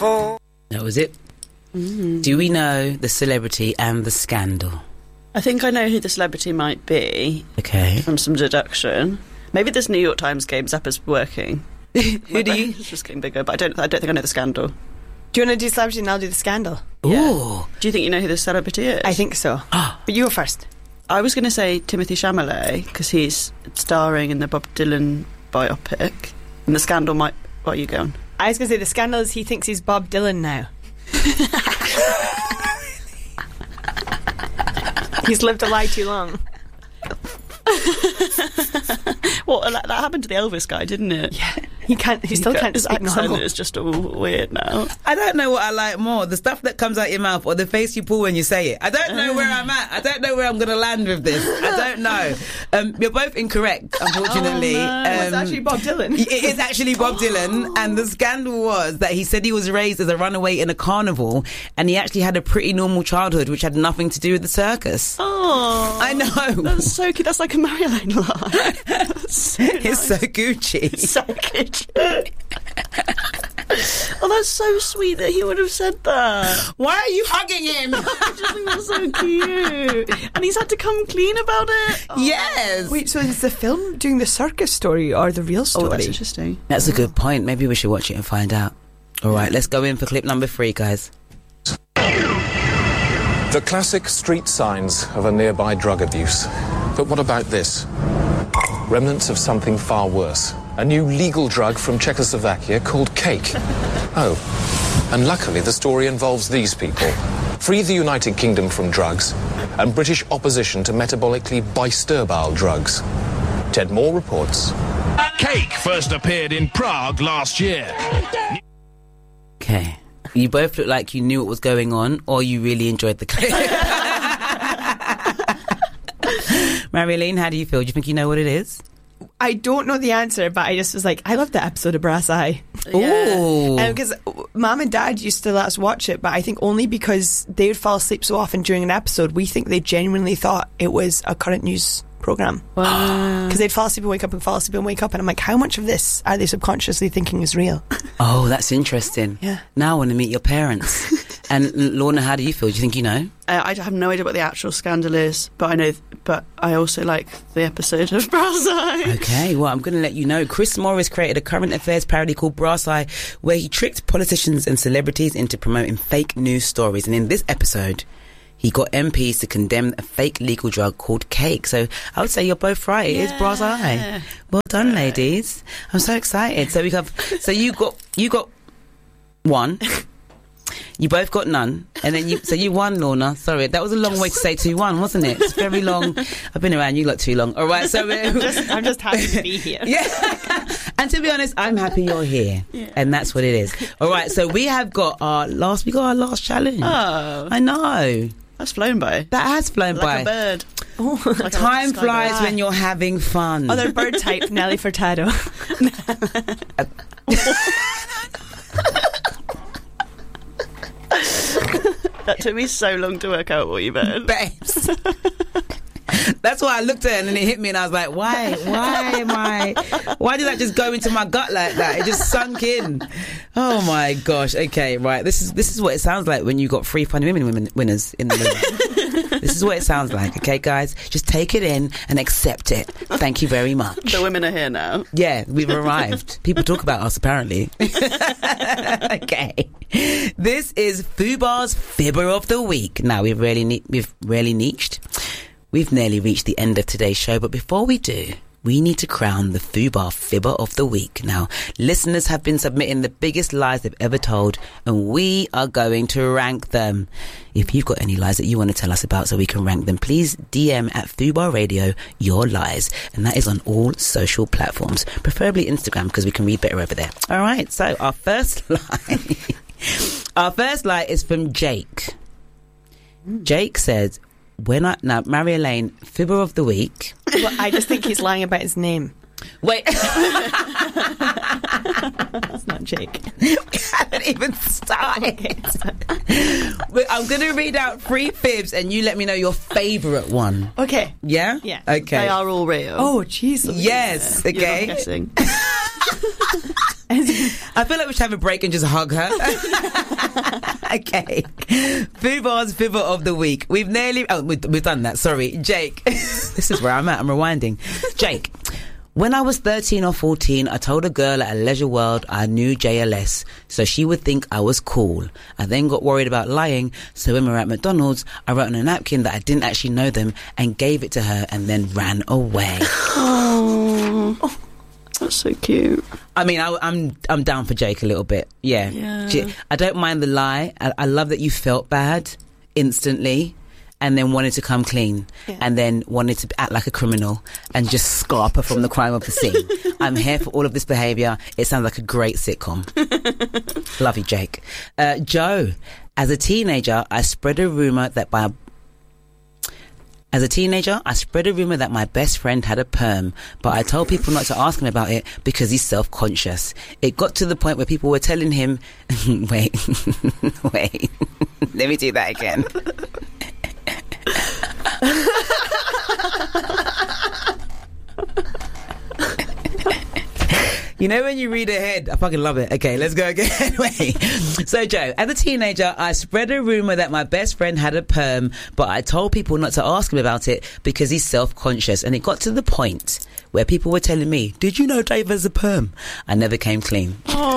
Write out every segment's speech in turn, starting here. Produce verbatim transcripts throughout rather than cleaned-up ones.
before. That was it. Mm. Do we know the celebrity and the scandal? I think I know who the celebrity might be. Okay. From some deduction. Maybe this New York Times Games app is working. Who do you? It's just getting bigger, but I don't. I don't think I know the scandal. Do you want to do celebrity and I'll do the scandal? Ooh. Yeah. Do you think you know who the celebrity is? I think so. But you go first. I was going to say Timothée Chalamet because he's starring in the Bob Dylan biopic, and the scandal might. What are you going? I was going to say the scandal is he thinks he's Bob Dylan now. He's lived a lie too long. Well, that, that happened to the Elvis guy, didn't it? Yeah, he can't. He still can't His speak accent normal. is just all weird now. I don't know what I like more, the stuff that comes out your mouth or the face you pull when you say it. I don't know where I'm at. I don't know where I'm going to land with this. I don't know. Um, you're both incorrect, unfortunately. Oh, no. um, It's actually Bob Dylan. It is actually Bob Dylan, and the scandal was that he said he was raised as a runaway in a carnival, and he actually had a pretty normal childhood, which had nothing to do with the circus. Oh, I know. That's so cute. That's like a Marilyn lie. That's so It's nice. so Gucci. So Gucci. Oh, that's so sweet that he would have said that. Why are you hugging him? I just think that's so cute. And he's had to come clean about it. Oh. Yes. Wait, so is the film doing the circus story or the real story? Oh, that's interesting. That's a good point. Maybe we should watch it and find out. All right, let's go in for clip number three, guys. The classic street signs of a nearby drug abuse. But what about this? Remnants of something far worse. A new legal drug from Czechoslovakia called cake. Oh, and luckily the story involves these people. Free the United Kingdom from drugs and British opposition to metabolically bisturbile drugs. Ted Moore reports. Cake first appeared in Prague last year. Okay. You both look like you knew what was going on, or you really enjoyed the clip. Marilyn, how do you feel? Do you think you know what it is? I don't know the answer, but I just was like, I love the episode of Brass Eye. Ooh. Because Mum and Dad used to let us watch it, but I think only because they would fall asleep so often during an episode, we think they genuinely thought it was a current news programme. Wow. Because they'd fall asleep and wake up and fall asleep and wake up, and I'm like, how much of this are they subconsciously thinking is real? Oh, that's interesting. Yeah. Now I want to meet your parents. And Lorna, how do you feel? Do you think you know? Uh, I have no idea what the actual scandal is, but I know. But I also like the episode of Brass Eye. Okay, well, I'm going to let you know. Chris Morris created a current affairs parody called Brass Eye, where he tricked politicians and celebrities into promoting fake news stories. And in this episode, he got M Ps to condemn a fake legal drug called cake. So I would say you're both right. It Yeah. is Brass Eye. Well done, ladies. I'm so excited. So we have. So you got you got one. You both got none, and then you. So you won, Lorna. Sorry, that was a long way to say two one, wasn't it? It's very long. I've been around you lot too long. All right, so I'm just, I'm just happy to be here. yeah. And to be honest, I'm happy you're here, Yeah. and that's what it is. All right, so we have got our last. We got our last challenge. Oh, I know that's flown by. that has flown Like by. a bird. Oh, Like a Time sky flies bird. when you're having fun. other bird type, Nelly Furtado. That took me so long to work out what you meant. Babes. That's why I looked at it and then it hit me and I was like, why? Why am I? Why did that just go into my gut like that? It just sunk in. Oh my gosh. Okay, right. This is this is what it sounds like when you got three funny women, women winners in the room. This is what it sounds like. Okay, guys, just take it in and accept it. Thank you very much. The women are here now. Yeah, we've arrived. People talk about us, apparently. Okay. This is Fubar's Fibber of the Week. Now, we've really, ne- we've really niched. We've nearly reached the end of today's show, but before we do, we need to crown the Fubar Fibber of the Week. Now, listeners have been submitting the biggest lies they've ever told, and we are going to rank them. If you've got any lies that you want to tell us about so we can rank them, please D M at Fubar Radio your lies, and that is on all social platforms, preferably Instagram because we can read better over there. All right, so our first lie, our first lie is from Jake. Jake says, when I now Mary Elaine, Fibber of the Week. Well, I just think he's lying about his name. Wait. That's not Jake. I haven't even started. Wait, I'm going to read out three fibs and you let me know your favourite one. Okay. Yeah? Yeah. Okay. They are all real. Oh, jeez. Yes. You're not Okay. guessing. I feel like we should have a break and just hug her. Okay. Fubar's Fibber of the Week. We've nearly... Oh, we've, we've done that. Sorry. Jake. This is where I'm at. I'm rewinding. Jake. When I was thirteen or fourteen, I told a girl at a Leisure World I knew J L S, so she would think I was cool. I then got worried about lying, so when we were at McDonald's, I wrote on a napkin that I didn't actually know them and gave it to her and then ran away. Oh, that's so cute. I mean, I, I'm I'm down for Jake a little bit. Yeah. Yeah. J- I don't mind the lie. I, I love that you felt bad instantly and then wanted to come clean Yeah. and then wanted to act like a criminal and just scarper from the crime of the scene. I'm here for all of this behaviour. It sounds like a great sitcom. Love you, Jake. Uh, Joe, as a teenager, I spread a rumour that by... As a teenager, I spread a rumour that my best friend had a perm, but I told people not to ask him about it because he's self-conscious. It got to the point where people were telling him... Wait. Wait. Let me do that again. You know when you read ahead, I fucking love it. Okay, let's go again. Wait. So, Joe, as a teenager, I spread a rumour that my best friend had a perm, but I told people not to ask him about it because he's self-conscious. And it got to the point where people were telling me, did you know Dave has a perm? I never came clean.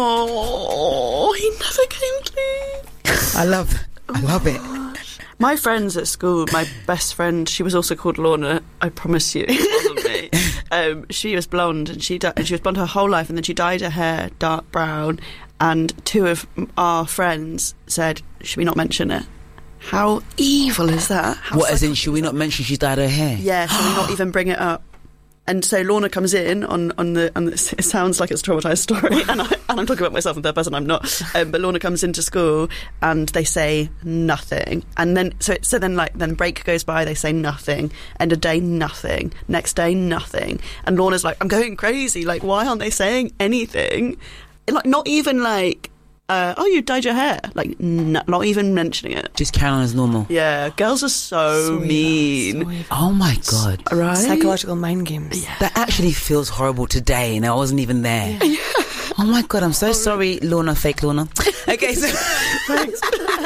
Oh, he never came clean. I love I love it. My friends at school, my best friend, she was also called Lorna. I promise you, it wasn't me. Um, she was blonde, and she di- and she was blonde her whole life, and then she dyed her hair dark brown. And two of our friends said, "Should we not mention it?" How evil is that? How What, as in, psycho- should we not mention she's dyed her hair? Yeah, should we not even bring it up? And so Lorna comes in on, on the, on the, it sounds like it's a traumatised story, and, I, and I'm talking about myself in third person, I'm not. Um, but Lorna comes into school and they say nothing. And then, so, so then like, then break goes by, they say nothing. End of day, nothing. Next day, nothing. And Lorna's like, I'm going crazy. Like, why aren't they saying anything? Like, not even like, uh, oh, you dyed your hair. Like, n- not even mentioning it. Just carry on as normal. Yeah, girls are so, mean. Oh my God. Right? Psychological mind games. That actually feels horrible today, and I wasn't even there. Oh my God, I'm so sorry, Lorna, fake Lorna. Okay, so... Thanks.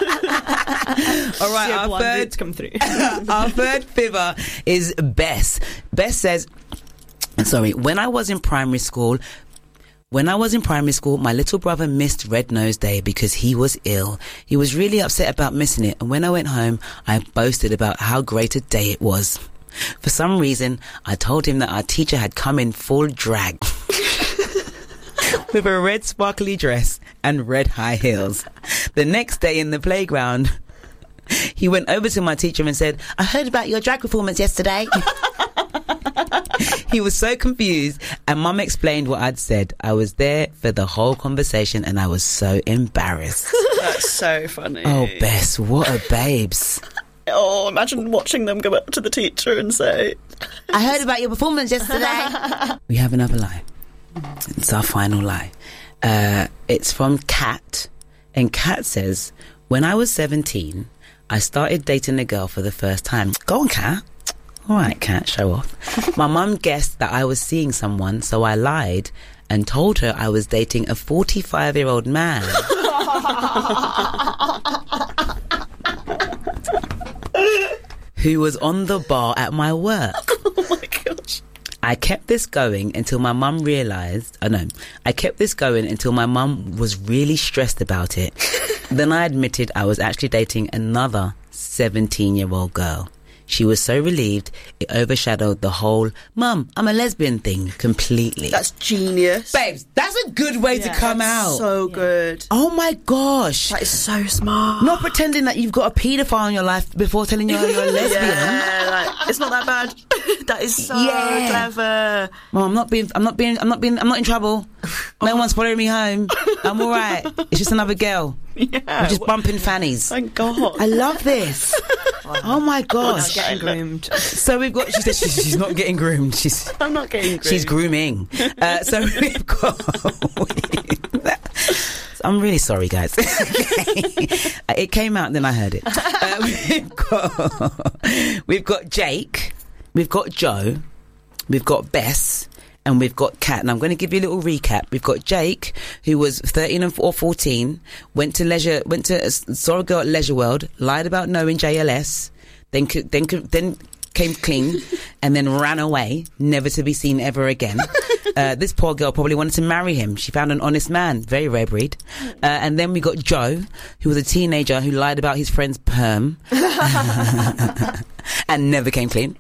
All right, our third, come through. our third fibber is Bess. Bess says, sorry, when I was in primary school... When I was in primary school, my little brother missed Red Nose Day because he was ill. He was really upset about missing it, and when I went home, I boasted about how great a day it was. For some reason, I told him that our teacher had come in full drag with a red sparkly dress and red high heels. The next day in the playground, he went over to my teacher and said, I heard about your drag performance yesterday. He was so confused, and Mum explained what I'd said. I was there for the whole conversation, and I was so embarrassed. That's so funny. Oh, Bess, what a babes. Oh, imagine watching them go up to the teacher and say, I heard about your performance yesterday. We have another lie. It's our final lie. Uh, it's from Kat, and Kat says, when I was seventeen, I started dating a girl for the first time. Go on, Kat. All right, Kat, show off. My mum guessed that I was seeing someone, so I lied and told her I was dating a forty-five-year-old man. Who was on the bar at my work. oh my gosh. I kept this going until my mum realised... Oh, no. I kept this going until my mum was really stressed about it. Then I admitted I was actually dating another seventeen-year-old girl. She was so relieved, it overshadowed the whole, Mum, I'm a lesbian thing completely. That's genius. Babes, that's a good way Yeah, to come That's out. so good. Oh my gosh. That is so smart. Not pretending that you've got a paedophile in your life before telling you you're a lesbian. Yeah, like, it's not that bad. That is so Yeah. clever. Mom, I'm not being, I'm not being, I'm not being, I'm not in trouble. No one's following me home. I'm all right. It's just another girl. Yeah. We're just bumping fannies. Thank God. I love this. Oh my gosh. Getting groomed. So we've got, she said she's, she's not getting groomed. She's, I'm not getting groomed. she's grooming. Uh, so we've got, I'm really sorry, guys. Okay. It came out and then I heard it. Uh, we've got, we've got Jake. We've got Joe. We've got Bess. and we've got Kat. And I'm going to give you a little recap. We've got Jake, who was thirteen or fourteen, went to leisure, went to saw a girl at Leisure World, lied about knowing J L S, then then then came clean, and then ran away, never to be seen ever again. Uh, this poor girl probably wanted to marry him. She found an honest man, very rare breed. Uh, and then we got Joe, who was a teenager who lied about his friend's perm and never came clean.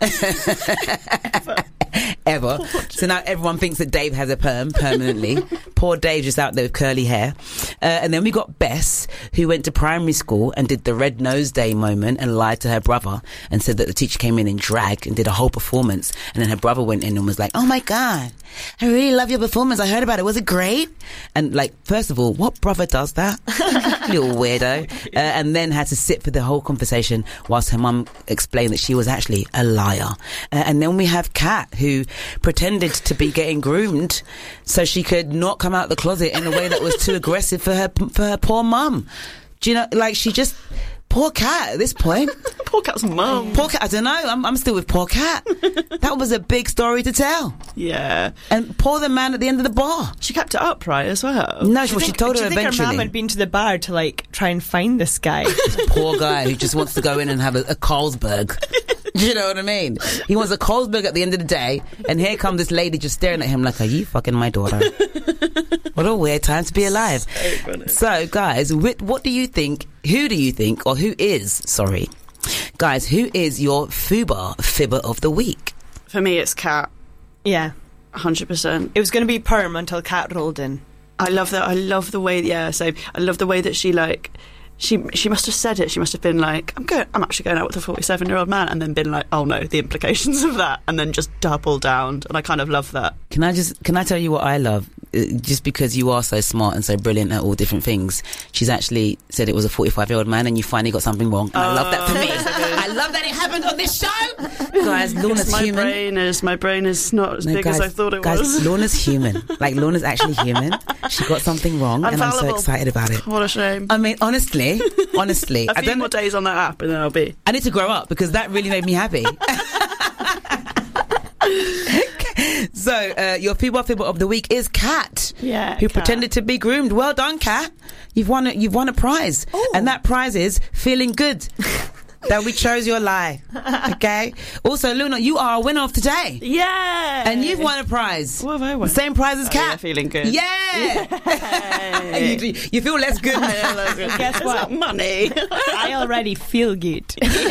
Ever. So now everyone thinks that Dave has a perm permanently. Poor Dave just out there with curly hair. Uh, and then we got Bess, who went to primary school and did the red nose day moment and lied to her brother and said that the teacher came in in drag and did a whole performance. And then her brother went in and was like, oh my God, I really love your performance. I heard about it. Was it great? And like, first of all, what brother does that? Little weirdo. Uh, and then had to sit for the whole conversation whilst her mum explained that she was actually a liar. Uh, and then we have Kat, who pretended to be getting groomed so she could not come out the closet in a way that was too aggressive for her for her poor mum. Do you know, like, she just... Poor Cat at this point. Poor Cat's mum. Poor Cat, I don't know. I'm, I'm still with poor Cat. That was a big story to tell. Yeah. And poor the man at the end of the bar. She kept it up, right, as well? No, well, she told do her you think eventually. her mum had been to the bar to, like, try and find this guy? Poor guy who just wants to go in and have a, a Carlsberg. Do you know what I mean? He wants a Carlsberg at the end of the day, and here comes this lady just staring at him like, are you fucking my daughter? What a weird time to be alive. So funny. So, guys, what do you think, who do you think, or who is, sorry, guys, who is your FUBAR fibber of the week? For me, it's Kat. Yeah. one hundred percent. It was going to be Perm until Kat rolled in. I love that. I love the way, yeah, so I love the way that she, like... She she must have said it. She must have been like, I'm going, I'm actually going out with a forty-seven-year-old man, and then been like, oh no, the implications of that, and then just double down. And I kind of love that. Can I just can I tell you what I love? Uh, just because you are so smart and so brilliant at all different things, she's actually said it was a forty-five-year-old man, and you finally got something wrong. And I love that for me. I love that it happened on this show, guys. Lorna's my human. brain is my brain is not as No, big guys, as I thought it guys, was. Lorna's human. Like, Lorna's actually human. She got something wrong, I'm and I'm so fallible. excited about it. What a shame. I mean, honestly, honestly, A I few don't more days on that app, and then I'll be. I need to grow up because that really made me happy. So, uh, your FUBAR fibber of the week is Kat, Yeah, who Kat. pretended to be groomed. Well done, Kat. You've won a, you've won a prize, Oh. and that prize is feeling good that we chose your lie. Okay. Also, Luna, you are a winner of today, Yeah. and you've won a prize. What have I won? The same prize as Oh, Kat. yeah, feeling good. Yeah. you, do- you feel less good. Guess It's what? not money. I already feel good.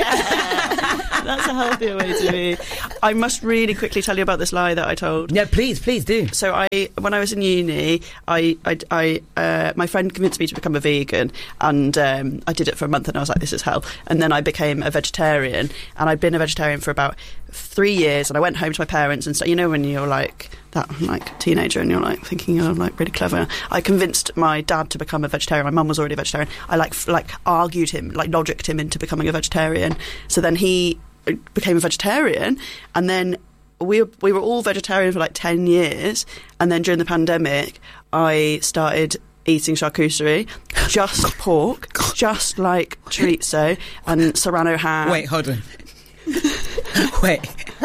That's a healthier way to be. I must really quickly tell you about this lie that I told. Yeah, please, please do. So I, when I was in uni, I, I, I uh, my friend convinced me to become a vegan, and um, I did it for a month, and I was like, this is hell. And then I became a vegetarian, and I'd been a vegetarian for about three years. And I went home to my parents, and so you know when you're like that, like teenager, and you're like thinking, oh, I'm like really clever. I convinced my dad to become a vegetarian. My mum was already a vegetarian. I like f- like argued him, like logicked him into becoming a vegetarian. So then he became a vegetarian, and then we were, we were all vegetarian for like ten years, and then during the pandemic I started eating charcuterie, just pork, just like chorizo and serrano ham. Wait, hold on. Wait.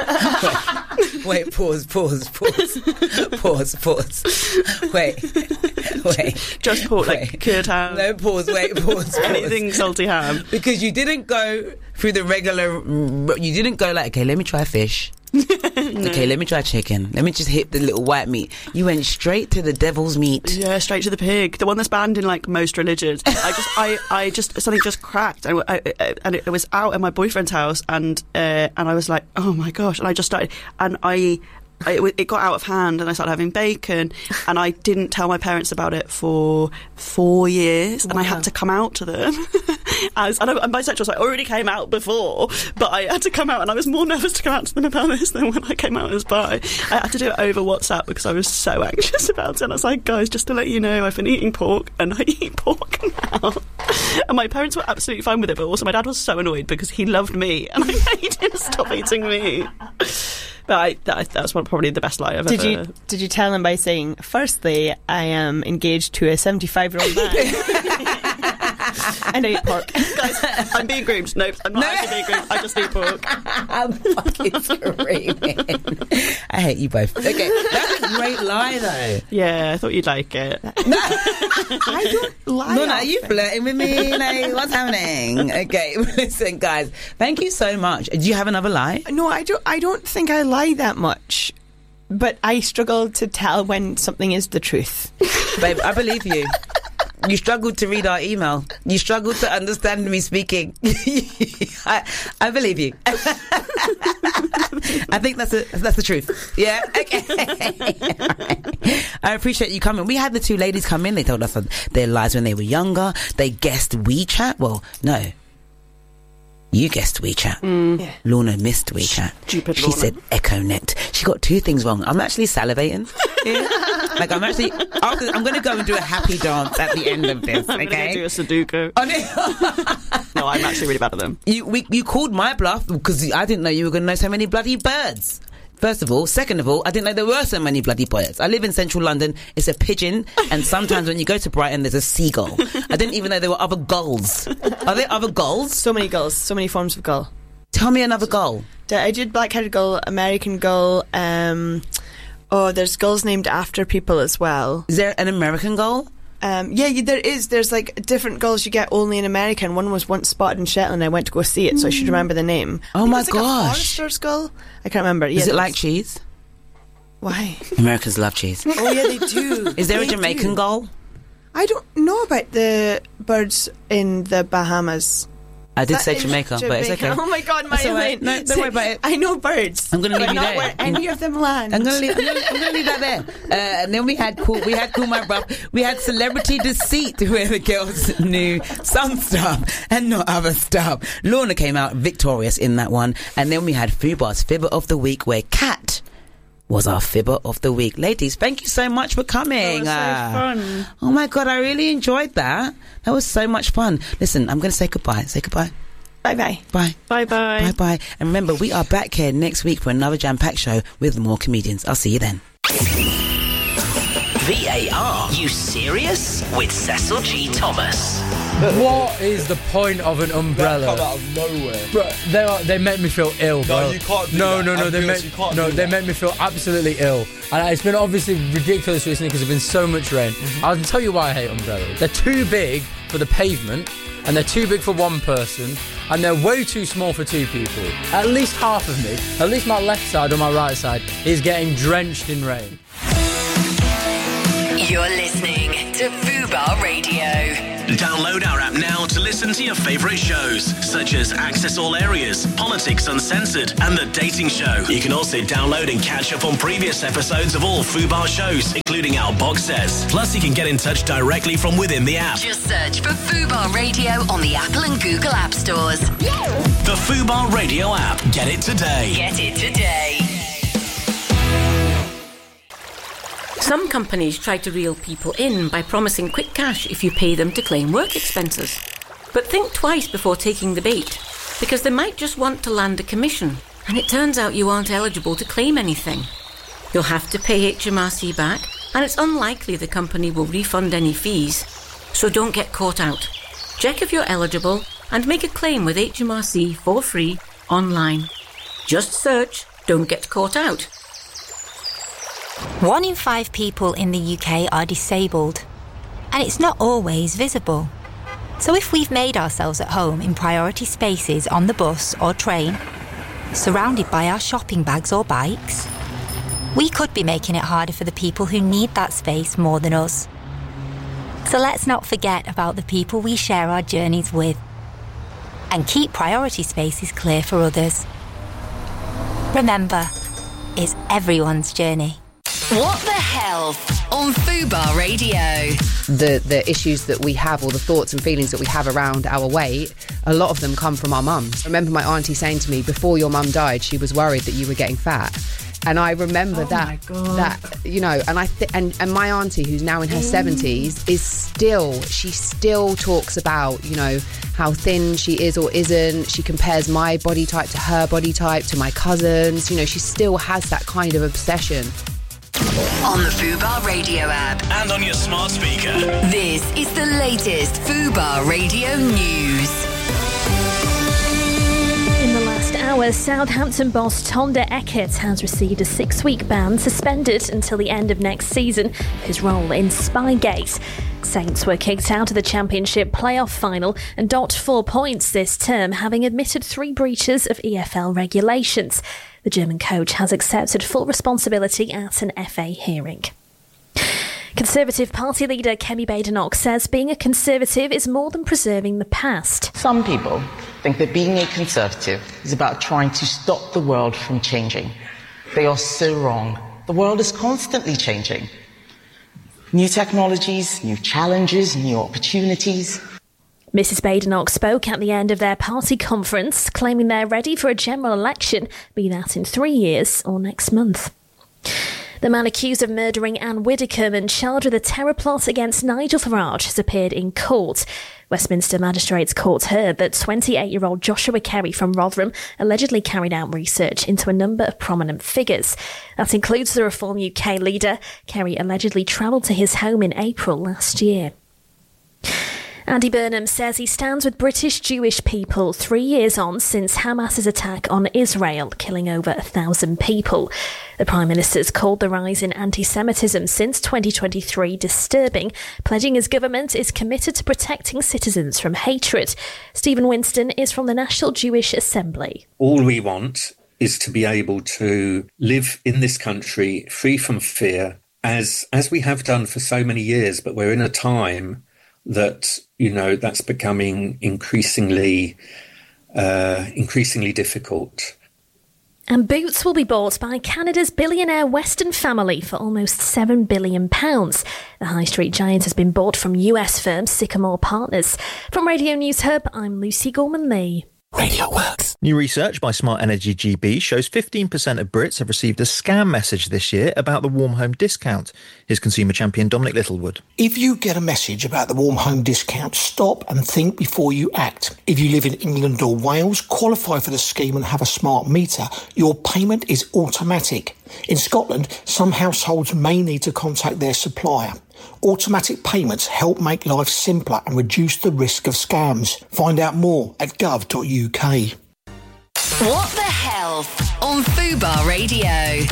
Wait. Wait, pause, pause, pause. Pause, pause. Wait. Wait. Just pork, like Wait. cured ham. No, pause, wait, pause, pause. Anything salty ham. Because you didn't go through the regular... You didn't go like, okay, let me try fish. Okay, let me try chicken. Let me just hit the little white meat. You went straight to the devil's meat. Yeah, straight to the pig. The one that's banned in like most religions. I just, I, I just something just cracked, and I, I, and it was out at my boyfriend's house, and uh, and I was like, oh my gosh, and I just started, and I. It, w- it got out of hand, and I started having bacon, and I didn't tell my parents about it for four years, and I had to come out to them. As and I, I'm bisexual, so I already came out before, but I had to come out, and I was more nervous to come out to them about this than when I came out as bi. I had to do it over WhatsApp because I was so anxious about it. And I was like, guys, just to let you know, I've been eating pork, and I eat pork now. And my parents were absolutely fine with it, but also my dad was so annoyed because he loved me, and I made him stop eating meat. But I, that, that was one, probably the best lie I've Did ever... you did you tell him by saying, firstly, I am engaged to a seventy-five-year-old man? And I eat pork. Guys, I'm being groomed. Nope, I'm not No. actually being groomed. I just eat pork. I'm fucking screaming. I hate you both. Okay, that's a great lie, though. Yeah, I thought you'd like it. I don't lie. No, no, are you often. flirting with me? Like, what's happening? Okay, listen, guys. Thank you so much. Do you have another lie? No, I don't. I don't think I lie that much, but I struggle to tell when something is the truth. Babe, I believe you. You struggled to read our email. You struggled to understand me speaking. I, I believe you. I think that's a, that's the truth. Yeah. Okay. I appreciate you coming. We had the two ladies come in. They told us their lives when they were younger. They guessed WeChat. Well, no. You guessed WeChat. Mm. Yeah. Lorna missed WeChat. Stupid She Lorna. said EchoNet. She got two things wrong. I'm actually salivating. Yeah. Like, I'm actually... After, I'm going to go and do a happy dance at the end of this, I'm okay? going to do a Sudoku. Oh, no. No, I'm actually really bad at them. You, we, you called my bluff because I didn't know you were going to know so many bloody birds. First of all. Second of all, I didn't know there were so many bloody birds. I live in central London. It's a pigeon. And sometimes when you go to Brighton, there's a seagull. I didn't even know there were other gulls. Are there other gulls? So many gulls. So many forms of gull. Tell me another gull. I did black-headed gull, American gull. Um, oh, there's gulls named after people as well. Is there an American gull? Um, yeah, yeah, there is. There's like different gulls you get only in America, and one was once spotted in Shetland. I went to go see it, so I should remember the name. Oh I think my it's like gosh. a Forrester's gull. I can't remember. Yeah, Is it there's- like cheese? Why? Americans love cheese. Oh yeah, they do. Is there a They Jamaican do. gull? I don't know about the birds in the Bahamas. I did That say is Jamaica, but it's okay. Oh my God, That's my all right. Elaine. No, don't worry about it. I know birds. I'm gonna leave but you not there. where any of them land. I'm gonna leave. I'm gonna, I'm gonna leave that there. Uh, and then we had cool. We had cool, my bro. We had celebrity deceit, where the girls knew some stuff and not other stuff. Lorna came out victorious in that one, and then we had Fubar's Fibber of the Week, where Kat was our Fibber of the Week. Ladies, thank you so much for coming. That was so Uh, fun. Oh my God, I really enjoyed that. That was so much fun. Listen, I'm gonna say goodbye. Say goodbye. Bye bye. Bye. Bye bye. Bye bye. And remember, we are back here next week for another jam-packed show with more comedians. I'll see you then. V A R, you serious? With Cecil G. Thomas. What is the point of an umbrella? Come out of nowhere. Bro, they are, they make me feel ill, bro. No, you can't do no, that. No, no, I'm they serious, make you can't no, do they that. make me feel absolutely ill. And it's been obviously ridiculous recently because there's been so much rain. Mm-hmm. I'll tell you why I hate umbrellas. They're too big for the pavement, and they're too big for one person, and they're way too small for two people. At least half of me, at least my left side or my right side, is getting drenched in rain. You're listening to Fubar Radio. Download our app now to listen to your favourite shows, such as Access All Areas, Politics Uncensored, and The Dating Show. You can also download and catch up on previous episodes of all Fubar shows, including our box sets. Plus, you can get in touch directly from within the app. Just search for Fubar Radio on the Apple and Google App Stores. The Fubar Radio app. Get it today. Get it today. Some companies try to reel people in by promising quick cash if you pay them to claim work expenses. But think twice before taking the bait, because they might just want to land a commission, and it turns out you aren't eligible to claim anything. You'll have to pay H M R C back, and it's unlikely the company will refund any fees, so don't get caught out. Check if you're eligible and make a claim with H M R C for free online. Just search "Don't Get Caught Out." One in five people in the U K are disabled, and it's not always visible. So if we've made ourselves at home in priority spaces on the bus or train, surrounded by our shopping bags or bikes, we could be making it harder for the people who need that space more than us. So let's not forget about the people we share our journeys with, and keep priority spaces clear for others. Remember, it's everyone's journey. What the hell on Fubar Radio? The the issues that we have, or the thoughts and feelings that we have around our weight, a lot of them come from our mums. I remember my auntie saying to me, before your mum died, she was worried that you were getting fat. And I remember Oh that, my God. that you know, and I th- and and my auntie, who's now in her seventies, is still she still talks about, you know, how thin she is or isn't. She compares my body type to her body type, to my cousins. You know, she still has that kind of obsession. On the Fubar Radio app. And on your smart speaker. This is the latest Fubar Radio news. In the last hour, Southampton boss Tonda Eckert has received a six-week ban, suspended until the end of next season for his role in Spygate. Saints were kicked out of the Championship playoff final and docked four points this term, having admitted three breaches of E F L regulations. The German coach has accepted full responsibility at an F A hearing. Conservative Party leader Kemi Badenoch says being a Conservative is more than preserving the past. Some people think that being a Conservative is about trying to stop the world from changing. They are so wrong. The world is constantly changing. New technologies, new challenges, new opportunities. Missus Badenoch spoke at the end of their party conference, claiming they're ready for a general election, be that in three years or next month. The man accused of murdering Anne Widdecombe and charged with a terror plot against Nigel Farage has appeared in court. Westminster Magistrates Court heard that twenty-eight-year-old Joshua Kerry from Rotherham allegedly carried out research into a number of prominent figures. That includes the Reform U K leader. Kerry allegedly travelled to his home in April last year. Andy Burnham says he stands with British Jewish people three years on since Hamas's attack on Israel, killing over a thousand people. The Prime Minister's called the rise in anti-Semitism since twenty twenty-three disturbing, pledging his government is committed to protecting citizens from hatred. Stephen Winston is from the National Jewish Assembly. All we want is to be able to live in this country free from fear, as as we have done for so many years, but we're in a time that, you know, that's becoming increasingly, uh, increasingly difficult. And Boots will be bought by Canada's billionaire Weston family for almost seven billion pounds. The high street giant has been bought from U S firm Sycamore Partners. From Radio News Hub, I'm Lucy Gorman-Lee. Radio Works. New research by Smart Energy G B shows fifteen percent of Brits have received a scam message this year about the Warm Home Discount. Here's consumer champion Dominic Littlewood. If you get a message about the Warm Home Discount, stop and think before you act. If you live in England or Wales, qualify for the scheme and have a smart meter, your payment is automatic. In Scotland, some households may need to contact their supplier. Automatic payments help make life simpler and reduce the risk of scams. Find out more at gov dot U K. What the Health on Fubar Radio.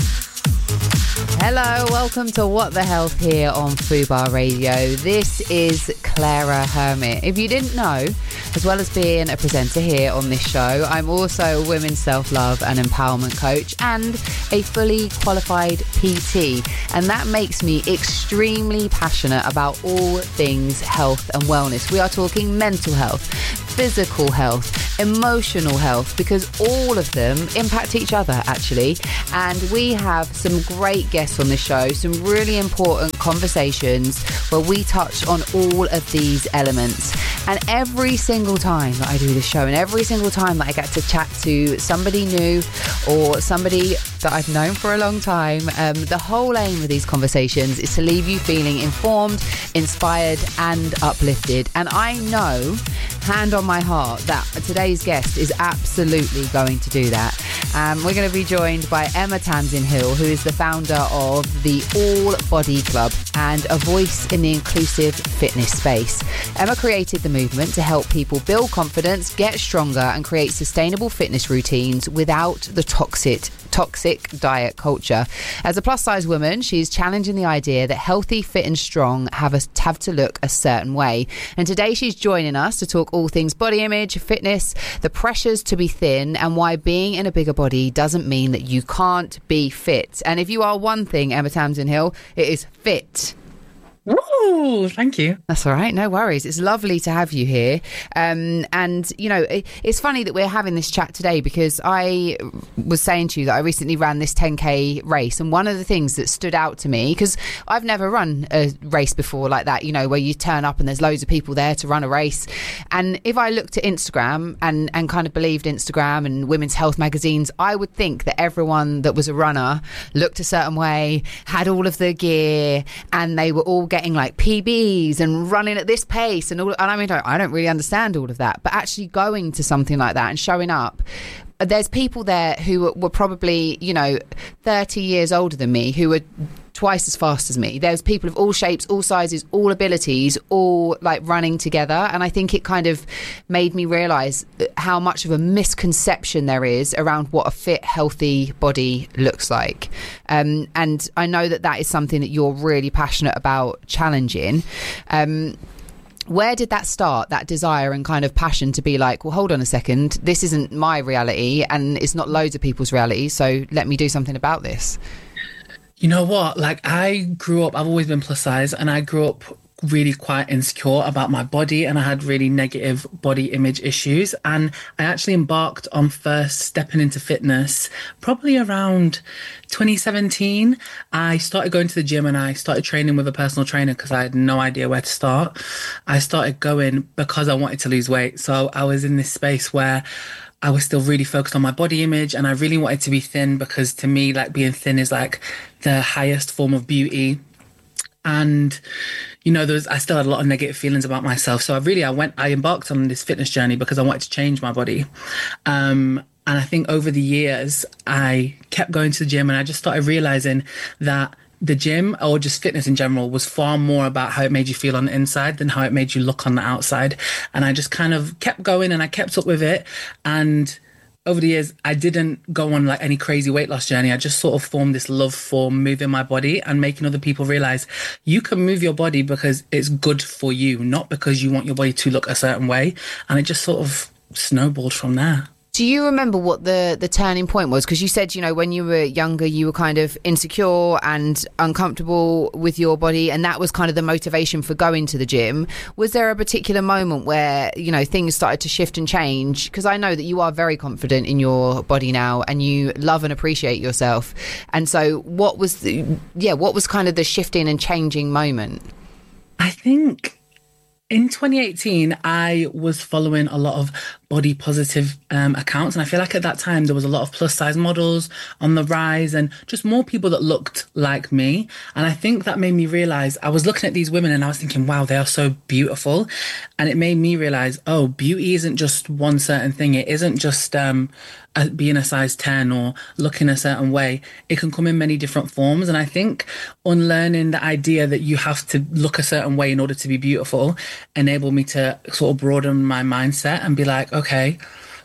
Hello, welcome to What the Health here on Fubar Radio. This is Clara Hermit. If you didn't know, as well as being a presenter here on this show, I'm also a women's self-love and empowerment coach and a fully qualified P T. And that makes me extremely passionate about all things health and wellness. We are talking mental health, physical health, emotional health, because all of them impact each other, actually. And we have some great guests on the show, some really important conversations where we touch on all of these elements. And every single time that I do this show and every single time that I get to chat to somebody new or somebody that I've known for a long time, um, the whole aim of these conversations is to leave you feeling informed, inspired and uplifted. And I know, hand on my heart, that today's guest is absolutely going to do that. Um, we're going to be joined by Emma Tamsin Hill, who is the founder of the All Body Club and a voice in the inclusive fitness space. Emma created the movement to help people build confidence, get stronger and create sustainable fitness routines without the toxic toxic diet culture. As a plus-size woman, she's challenging the idea that healthy, fit and strong have, a, have to look a certain way. And today she's joining us to talk all things body image, fitness, the pressures to be thin and why being in a bigger body doesn't mean that you can't be fit. And if you are one thing, Emma Tamsin Hill, it is fit. Ooh, thank you. That's all right. No worries. It's lovely to have you here. Um, and, you know, it, it's funny that we're having this chat today because I was saying to you that I recently ran this ten K race. And one of the things that stood out to me, because I've never run a race before like that, you know, where you turn up and there's loads of people there to run a race. And if I looked at Instagram and, and kind of believed Instagram and women's health magazines, I would think that everyone that was a runner looked a certain way, had all of the gear, and they were all getting like P Bs and running at this pace and all. And I mean, I don't really understand all of that, but actually going to something like that and showing up there's people there who were probably, you know, thirty years older than me, who were twice as fast as me. There's people of all shapes, all sizes, all abilities, all like running together. And I think it kind of made me realise how much of a misconception there is around what a fit, healthy body looks like. Um, and I know that that is something that you're really passionate about challenging. Um, where did that start, that desire and kind of passion to be like, well, hold on a second, this isn't my reality and it's not loads of people's reality, so let me do something about this? You know what? Like, I grew up, I've always been plus size, and I grew up really quite insecure about my body, and I had really negative body image issues. And I actually embarked on first stepping into fitness probably around twenty seventeen. I started going to the gym and I started training with a personal trainer because I had no idea where to start. I started going because I wanted to lose weight. So I was in this space where I was still really focused on my body image, and I really wanted to be thin because to me, like, being thin is like the highest form of beauty. And, you know, there was, I still had a lot of negative feelings about myself. So I really, I went, I embarked on this fitness journey because I wanted to change my body. Um, and I think over the years, I kept going to the gym and I just started realizing that the gym, or just fitness in general, was far more about how it made you feel on the inside than how it made you look on the outside. And I just kind of kept going and I kept up with it. And over the years, I didn't go on like any crazy weight loss journey. I just sort of formed this love for moving my body and making other people realize you can move your body because it's good for you, not because you want your body to look a certain way. And it just sort of snowballed from there. Do you remember what the, the turning point was? Because you said, you know, when you were younger, you were kind of insecure and uncomfortable with your body, and that was kind of the motivation for going to the gym. Was there a particular moment where, you know, things started to shift and change? Because I know that you are very confident in your body now and you love and appreciate yourself. And so what was the, yeah, what was kind of the shifting and changing moment? I think in twenty eighteen, I was following a lot of body positive um, accounts. And I feel like at that time, there was a lot of plus size models on the rise and just more people that looked like me. And I think that made me realize, I was looking at these women and I was thinking, wow, they are so beautiful. And it made me realize, oh, beauty isn't just one certain thing. It isn't just um, a, being a size ten or looking a certain way. It can come in many different forms. And I think unlearning the idea that you have to look a certain way in order to be beautiful enabled me to sort of broaden my mindset and be like, okay,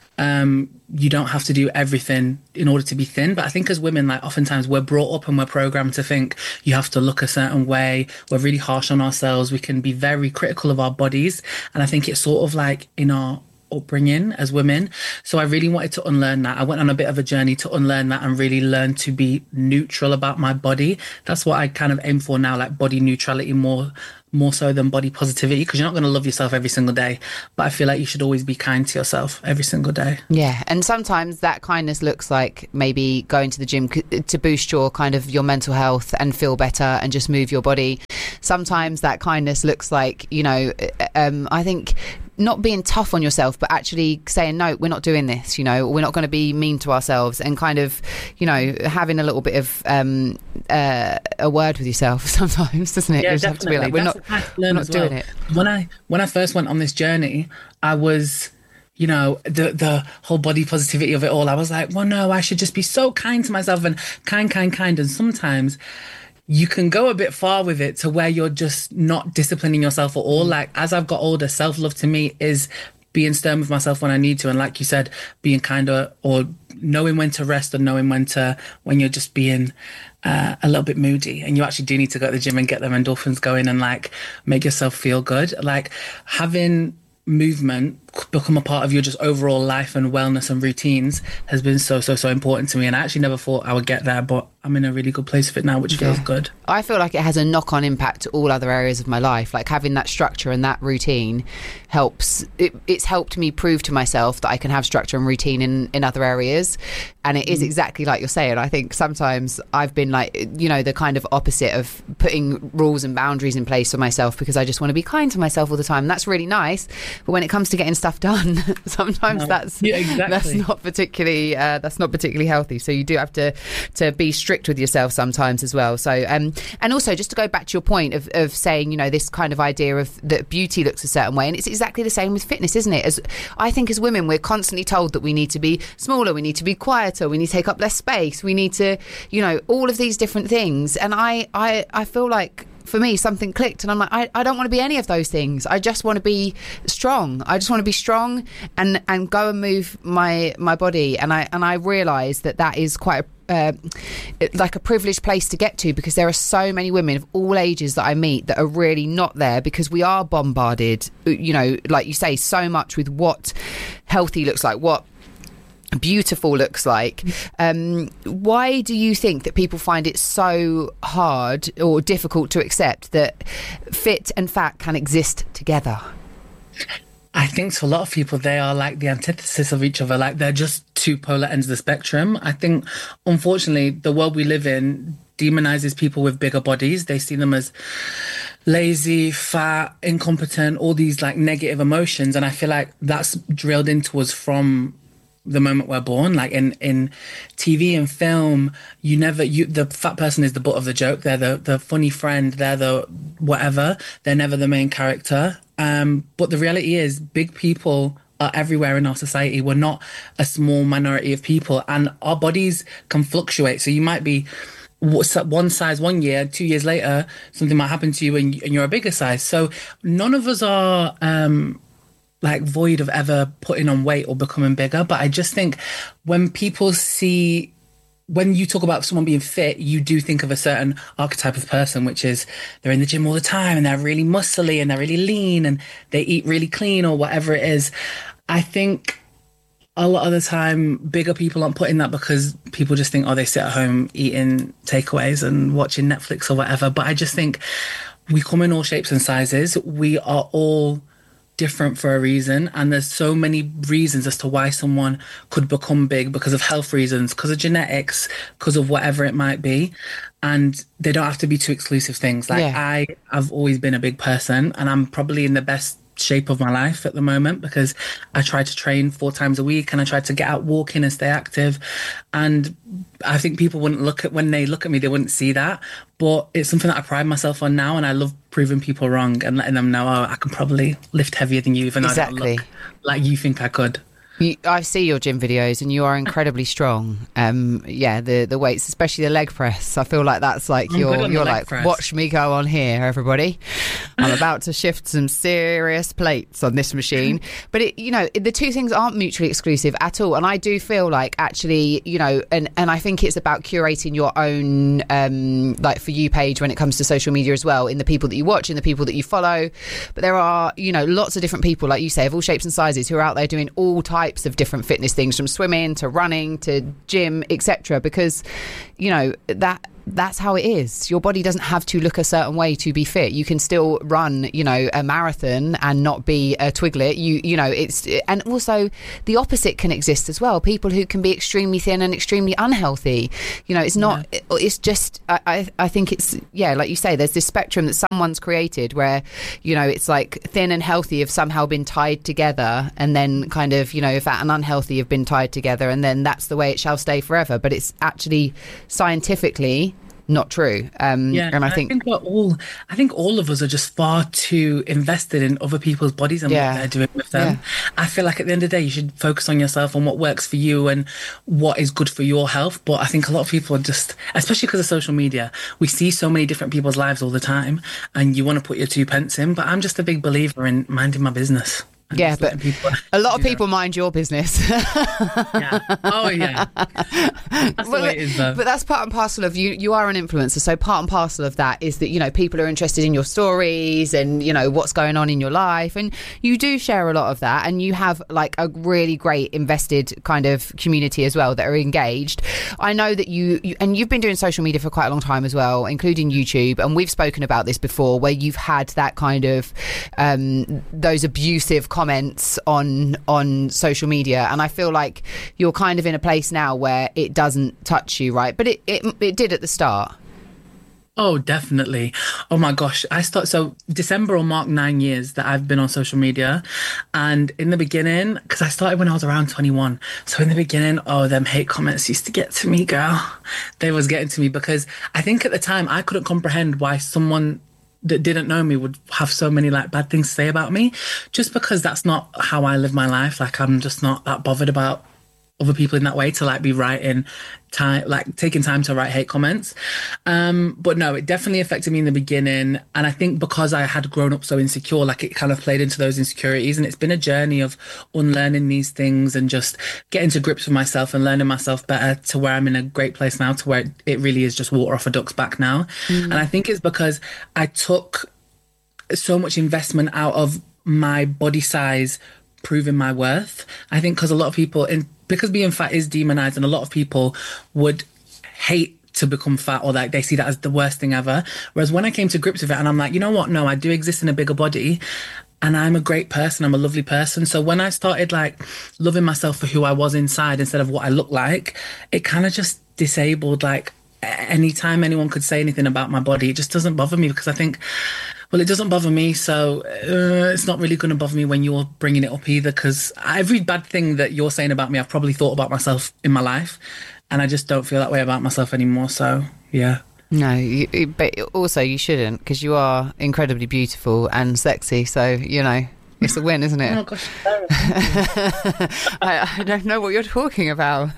um, you don't have to do everything in order to be thin. But I think as women, like, oftentimes we're brought up and we're programmed to think you have to look a certain way. We're really harsh on ourselves. We can be very critical of our bodies. And I think it's sort of like in our upbringing as women. So I really wanted to unlearn that. I went on a bit of a journey to unlearn that and really learn to be neutral about my body. That's what I kind of aim for now, like body neutrality more more so than body positivity, because you're not going to love yourself every single day, but I feel like you should always be kind to yourself every single day. Yeah, and sometimes that kindness looks like maybe going to the gym to boost your kind of your mental health and feel better and just move your body. Sometimes that kindness looks like, you know, um, I think not being tough on yourself, but actually saying, no, we're not doing this, you know, we're not going to be mean to ourselves, and kind of, you know, having a little bit of um, uh, a word with yourself sometimes, doesn't it? Yeah, you just have to be like, we're not, we're not doing well. it. When I, when I first went on this journey, I was, you know, the the whole body positivity of it all. I was like, well, no, I should just be so kind to myself and kind, kind, kind. And sometimes you can go a bit far with it to where you're just not disciplining yourself at all. Like, as I've got older, self-love to me is being stern with myself when I need to. And like you said, being kinder, or knowing when to rest, and knowing when to, when you're just being uh, a little bit moody and you actually do need to go to the gym and get them endorphins going and like make yourself feel good. Like, having movement become a part of your just overall life and wellness and routines has been so, so, so important to me. And I actually never thought I would get there, but I'm in a really good place with it now, which Yeah. feels good. I feel like it has a knock-on impact to all other areas of my life. Like, having that structure and that routine helps. It, it's helped me prove to myself that I can have structure and routine in, in other areas. And it is exactly like you're saying. I think sometimes I've been like, you know, the kind of opposite of putting rules and boundaries in place for myself because I just want to be kind to myself all the time. And that's really nice. But when it comes to getting stuff stuff done. Sometimes No. that's Yeah, exactly. that's not particularly uh, that's not particularly healthy. So you do have to to be strict with yourself sometimes as well. So um, and also just to go back to your point of, of saying, you know, this kind of idea of that beauty looks a certain way, and it's exactly the same with fitness, isn't it? As I think as women, we're constantly told that we need to be smaller, we need to be quieter, we need to take up less space, we need to, you know, all of these different things. And I I, I feel like for me something clicked, and I'm like, I, I don't want to be any of those things. I just want to be strong. I just want to be strong and and go and move my my body. And I and I realise that that is quite a Uh, like a privileged place to get to, because there are so many women of all ages that I meet that are really not there, because we are bombarded, you know, like you say, so much with what healthy looks like, what beautiful looks like. Um, why do you think that people find it so hard or difficult to accept that fit and fat can exist together? I think to a lot of people, they are like the antithesis of each other. Like they're just two polar ends of the spectrum. I think, unfortunately, the world we live in demonizes people with bigger bodies. They see them as lazy, fat, incompetent, all these like negative emotions. And I feel like that's drilled into us from the moment we're born. Like in, in T V and film, you never, you the fat person is the butt of the joke. They're the, the funny friend. They're the whatever. They're never the main character. Um, but the reality is big people are everywhere in our society. We're not a small minority of people, and our bodies can fluctuate. So you might be one size one year, two years later, something might happen to you and, and you're a bigger size. So none of us are um, like void of ever putting on weight or becoming bigger. But I just think when people see, when you talk about someone being fit, you do think of a certain archetype of person, which is they're in the gym all the time and they're really muscly and they're really lean and they eat really clean or whatever it is. I think a lot of the time, bigger people aren't putting that because people just think, oh, they sit at home eating takeaways and watching Netflix or whatever. But I just think we come in all shapes and sizes. We are all different for a reason, and there's so many reasons as to why someone could become big, because of health reasons, because of genetics, because of whatever it might be. And they don't have to be two exclusive things. Like Yeah. I have always been a big person, and I'm probably in the best shape of my life at the moment because I try to train four times a week and I try to get out walking and stay active. And I think people wouldn't look at, when they look at me, they wouldn't see that. But it's something that I pride myself on now, and I love proving people wrong and letting them know, oh, I can probably lift heavier than you, even though I don't Exactly. look like you think I could. You, I see your gym videos and you are incredibly strong. Um, yeah, the the weights, especially the leg press. I feel like that's like I'm good you're on the you're leg like, press. watch me go on here, everybody. I'm about to shift some serious plates on this machine. But it, you know, the two things aren't mutually exclusive at all. And I do feel like actually, you know, and and I think it's about curating your own um, like For You page when it comes to social media as well, in the people that you watch, in the people that you follow. But there are, you know, lots of different people, like you say, of all shapes and sizes, who are out there doing all types of different fitness things, from swimming to running to gym, et cetera. Because, you know, that that's how it is. Your body doesn't have to look a certain way to be fit. You can still run, you know, a marathon and not be a twiglet. You you know, it's, and also the opposite can exist as well. People who can be extremely thin and extremely unhealthy. You know, it's not, yeah. it's just, I, I, I think it's, yeah, like you say, there's this spectrum that someone's created where, you know, it's like thin and healthy have somehow been tied together, and then kind of, you know, fat and unhealthy have been tied together, and then that's the way it shall stay forever. But it's actually scientifically not true. Um, yeah, and I I think, think we're all. I think all of us are just far too invested in other people's bodies and Yeah. what they're doing with them. Yeah. I feel like at the end of the day, you should focus on yourself and what works for you and what is good for your health. But I think a lot of people are just, especially because of social media, we see so many different people's lives all the time, and you want to put your two pence in. But I'm just a big believer in minding my business. and yeah, just but letting people a lot of do people mind your business. yeah. Oh yeah, that's the Well, way it is though. But that's part and parcel of you. You are an influencer, so part and parcel of that is that, you know, people are interested in your stories and, you know, what's going on in your life, and you do share a lot of that, and you have like a really great invested kind of community as well that are engaged. I know that you, you and you've been doing social media for quite a long time as well, including YouTube, and we've spoken about this before, where you've had that kind of um, those abusive comments on on social media, and I feel like you're kind of in a place now where it doesn't touch you, right? But it it, it did at the start. Oh, definitely. Oh my gosh. I start so December will mark nine years that I've been on social media. And in the beginning, because I started when I was around twenty-one. So in the beginning, oh, them hate comments used to get to me, girl. They was getting to me because I think at the time I couldn't comprehend why someone that didn't know me would have so many like bad things to say about me, just because that's not how I live my life. Like, I'm just not that bothered about other people in that way to like be writing time, like taking time to write hate comments. Um, but no, it definitely affected me in the beginning. And I think because I had grown up so insecure, like it kind of played into those insecurities. And it's been a journey of unlearning these things and just getting to grips with myself and learning myself better to where I'm in a great place now, to where it really is just water off a duck's back now. Mm. And I think it's because I took so much investment out of my body size proving my worth. I think because a lot of people, in because being fat is demonized, and a lot of people would hate to become fat, or like they see that as the worst thing ever. Whereas when I came to grips with it and I'm like, you know what? No, I do exist in a bigger body and I'm a great person. I'm a lovely person. So when I started like loving myself for who I was inside instead of what I look like, it kind of just disabled like anytime anyone could say anything about my body. It just doesn't bother me because I think, well, it doesn't bother me, so uh, it's not really going to bother me when you're bringing it up either, because every bad thing that you're saying about me, I've probably thought about myself in my life, and I just don't feel that way about myself anymore, so yeah. No, you, but also you shouldn't, because you are incredibly beautiful and sexy, so, you know, it's a win, isn't it? Oh, gosh. I, I don't know what you're talking about.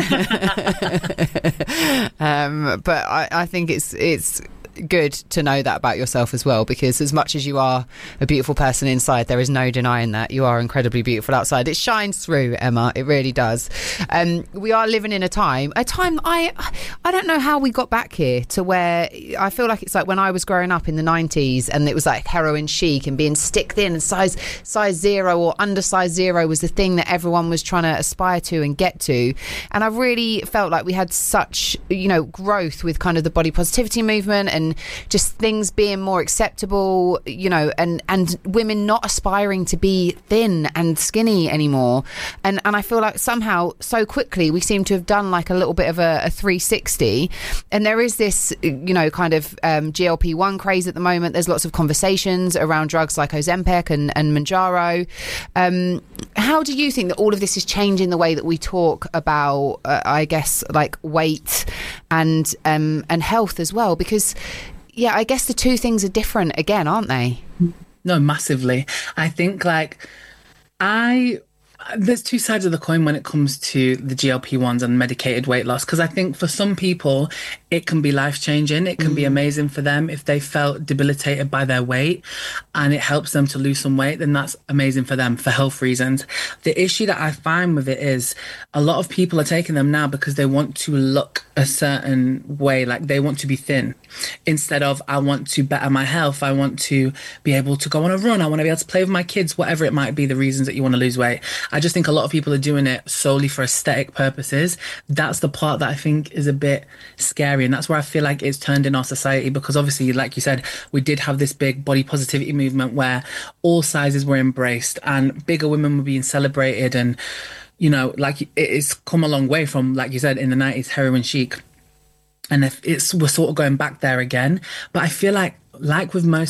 um, but I, I think it's it's... good to know that about yourself as well, because as much as you are a beautiful person inside, there is no denying that you are incredibly beautiful outside. It shines through, Emma, it really does. Um, we are living in a time a time I I don't know how we got back here to where I feel like it's like when I was growing up in the nineties and it was like heroin chic and being stick thin and size size zero or undersize zero was the thing that everyone was trying to aspire to and get to. And I really felt like we had such, you know, growth with kind of the body positivity movement and And just things being more acceptable, you know, and, and women not aspiring to be thin and skinny anymore. And and I feel like somehow so quickly we seem to have done like a little bit of a, a three sixty. And there is this, you know, kind of um, G L P one craze at the moment. There's lots of conversations around drugs like Ozempic and, and Mounjaro. Um, how do you think that all of this is changing the way that we talk about, uh, I guess, like weight and um, and health as well? Because yeah, I guess the two things are different again, aren't they? No, massively. I think like I there's two sides of the coin when it comes to the G L P ones and medicated weight loss, because I think for some people it can be life-changing. It can mm. be amazing for them if they felt debilitated by their weight and it helps them to lose some weight, then that's amazing for them for health reasons. The issue that I find with it is a lot of people are taking them now because they want to look a certain way, like they want to be thin, instead of I want to better my health, I want to be able to go on a run, I want to be able to play with my kids, whatever it might be, the reasons that you want to lose weight. I just think a lot of people are doing it solely for aesthetic purposes. That's the part that I think is a bit scary, and that's where I feel like it's turned in our society, because obviously, like you said, we did have this big body positivity movement where all sizes were embraced and bigger women were being celebrated, and you know, like it's come a long way from, like you said, in the nineties, heroin chic. And if it's we're sort of going back there again. But I feel like, like with most